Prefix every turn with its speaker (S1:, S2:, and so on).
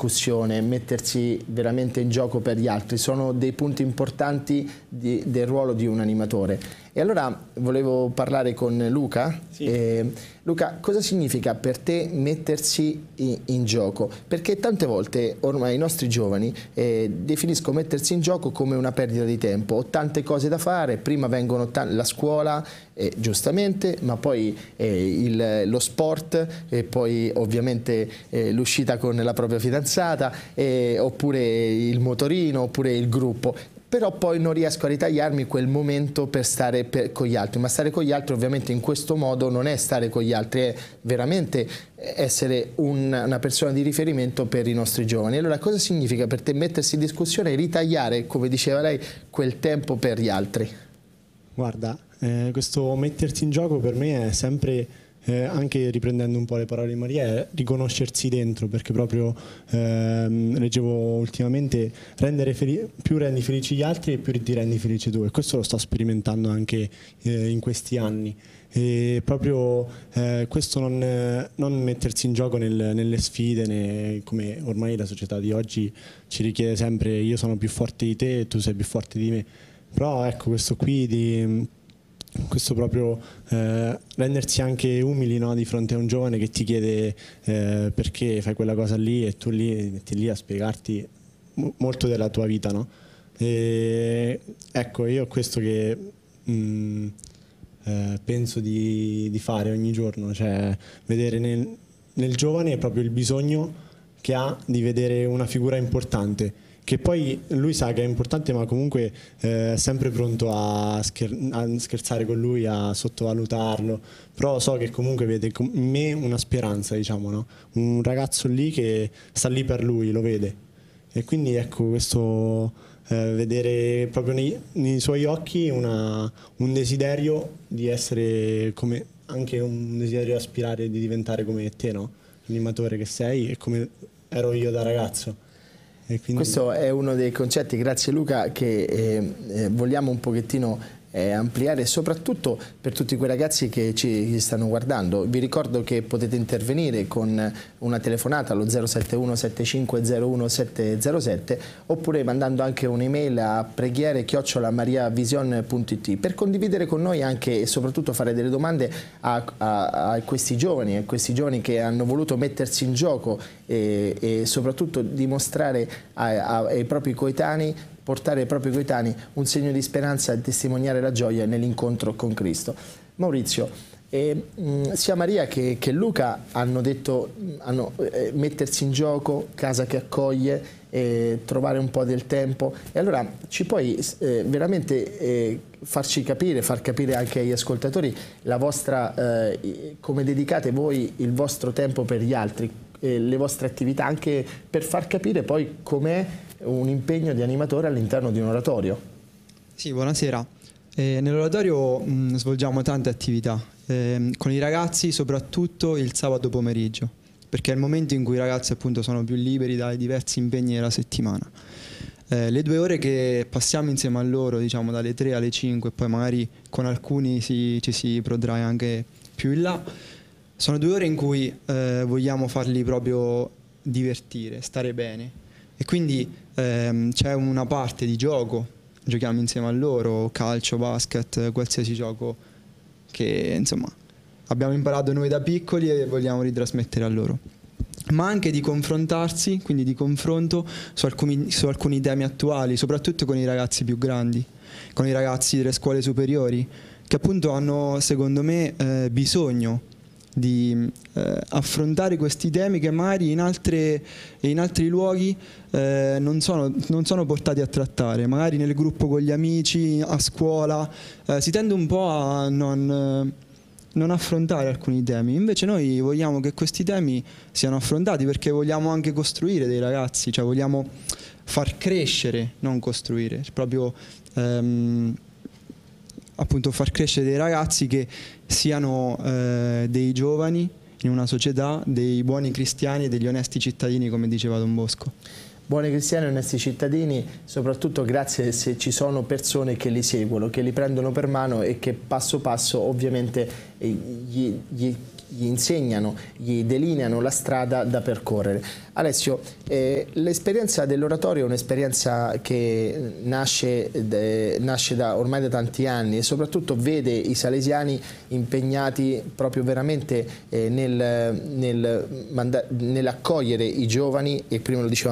S1: discussione, mettersi veramente in gioco per gli altri, sono dei punti importanti del ruolo di un animatore. E allora volevo parlare con Luca.
S2: Sì.
S1: Luca, cosa significa per te mettersi in gioco? Perché tante volte ormai i nostri giovani definiscono mettersi in gioco come una perdita di tempo. Ho tante cose da fare, prima vengono la scuola, giustamente, ma poi lo sport, e poi ovviamente l'uscita con la propria fidanzata, oppure il motorino, oppure il gruppo. Però poi non riesco a ritagliarmi quel momento per stare con gli altri, ma stare con gli altri ovviamente in questo modo non è stare con gli altri, è veramente essere una persona di riferimento per i nostri giovani. Allora cosa significa per te mettersi in discussione e ritagliare, come diceva lei, quel tempo per gli altri?
S2: Guarda, questo mettersi in gioco per me è sempre, anche riprendendo un po' le parole di Maria, è riconoscersi dentro, perché proprio leggevo ultimamente più rendi felici gli altri e più ti rendi felice tu, e questo lo sto sperimentando anche in questi anni. E proprio questo non mettersi in gioco nelle sfide, come ormai la società di oggi ci richiede sempre: io sono più forte di te e tu sei più forte di me. Però ecco, questo proprio rendersi anche umili, no, di fronte a un giovane che ti chiede perché fai quella cosa lì, e tu lì metti lì a spiegarti molto della tua vita, no? E ecco, io questo che penso di fare ogni giorno, cioè vedere nel giovane proprio il bisogno che ha di vedere una figura importante, che poi lui sa che è importante, ma comunque è sempre pronto a scherzare con lui, a sottovalutarlo, però so che comunque vede in me una speranza, diciamo, no? Un ragazzo lì che sta lì per lui, lo vede, e quindi ecco, questo vedere proprio nei suoi occhi un desiderio di essere come, anche un desiderio di aspirare di diventare come te, no? L'animatore che sei, e come ero io da ragazzo.
S1: Questo è uno dei concetti, grazie Luca, che vogliamo un pochettino ampliare, soprattutto per tutti quei ragazzi che ci stanno guardando. Vi ricordo che potete intervenire con una telefonata allo 071 7501 707, oppure mandando anche un'email a preghiere@mariavision.it per condividere con noi anche e soprattutto fare delle domande a questi giovani che hanno voluto mettersi in gioco e soprattutto dimostrare ai propri coetanei, portare ai propri coetanei un segno di speranza e testimoniare la gioia nell'incontro con Cristo. Maurizio, sia Maria che Luca hanno detto mettersi in gioco, casa che accoglie, trovare un po' del tempo, e allora ci puoi veramente far capire anche agli ascoltatori la vostra, come dedicate voi il vostro tempo per gli altri, le vostre attività, anche per far capire poi com'è un impegno di animatore all'interno di un oratorio.
S3: Sì, buonasera. Nell'oratorio svolgiamo tante attività, con i ragazzi soprattutto il sabato pomeriggio, perché è il momento in cui i ragazzi appunto sono più liberi dai diversi impegni della settimana. Le 2 ore che passiamo insieme a loro, diciamo dalle 3 alle 5, e poi magari con alcuni ci si protrae anche più in là, sono 2 ore in cui vogliamo farli proprio divertire, stare bene, e quindi c'è una parte di gioco, giochiamo insieme a loro, calcio, basket, qualsiasi gioco che insomma abbiamo imparato noi da piccoli e vogliamo ritrasmettere a loro, ma anche di confrontarsi, quindi di confronto su alcuni temi attuali, soprattutto con i ragazzi più grandi, con i ragazzi delle scuole superiori, che appunto hanno, secondo me, bisogno di affrontare questi temi che magari in altri luoghi non sono portati a trattare. Magari nel gruppo con gli amici, a scuola, si tende un po' a non affrontare alcuni temi. Invece noi vogliamo che questi temi siano affrontati, perché vogliamo anche costruire dei ragazzi, cioè vogliamo far crescere, non costruire, proprio appunto far crescere dei ragazzi che siano dei giovani in una società, dei buoni cristiani e degli onesti cittadini, come diceva Don Bosco.
S1: buoni cristiani e onesti cittadini, soprattutto grazie se ci sono persone che li seguono, che li prendono per mano e che passo passo ovviamente gli insegnano, gli delineano la strada da percorrere. Alessio, l'esperienza dell'oratorio è un'esperienza che nasce ormai da tanti anni e soprattutto vede i salesiani impegnati proprio veramente nell'accogliere i giovani, e prima lo diceva